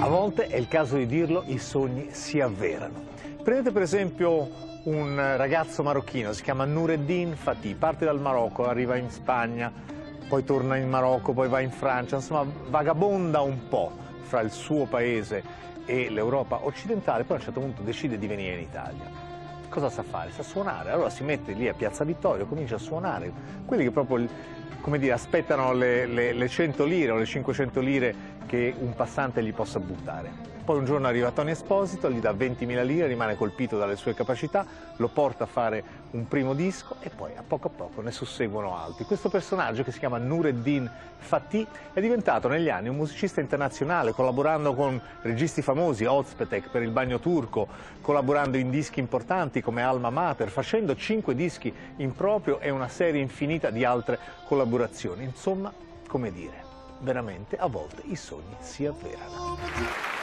A volte, è il caso di dirlo, i sogni si avverano. Prendete per esempio un ragazzo marocchino, si chiama Noureddin Fatih, parte dal Marocco, arriva in Spagna, poi torna in Marocco, poi va in Francia, insomma vagabonda un po' fra il suo paese e l'Europa occidentale, poi a un certo punto decide di venire in Italia. Cosa sa fare? Sa suonare, allora si mette lì a Piazza Vittorio, comincia a suonare, quelli che proprio, come dire, aspettano le 100 lire o le 500 lire che un passante gli possa buttare. Poi un giorno arriva Tony Esposito, gli dà 20.000 lire, rimane colpito dalle sue capacità, lo porta a fare un primo disco e poi a poco ne susseguono altri. Questo personaggio, che si chiama Noureddin Fatih, è diventato negli anni un musicista internazionale, collaborando con registi famosi, Ozpetek per il Bagno Turco, collaborando in dischi importanti come Alma Mater, facendo 5 dischi in proprio e una serie infinita di altre collaborazioni. Insomma, come dire, veramente a volte i sogni si avverano.